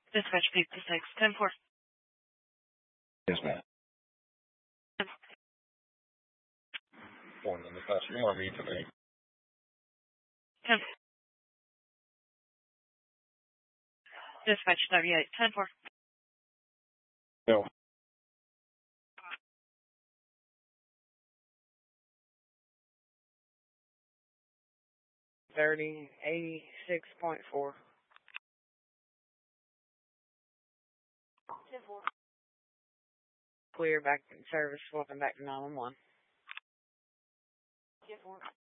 Dispatch 56, 10-4. Yes, ma'am. One in the past. You want me today? 10. Dispatch 38, 10-4. No. $30.86.4. 10-4. Clear back in service, welcome back to 911. 10-4.